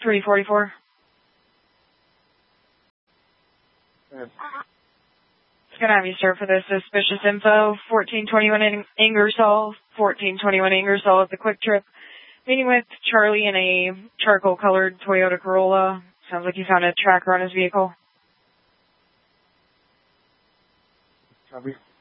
344. Yes. It's going to have you, sir, for this suspicious info. 1421 Ingersoll. 1421 Ingersoll at the Quick Trip. Meeting with Charlie in a charcoal-colored Toyota Corolla. Sounds like you found a tracker on his vehicle. Copy.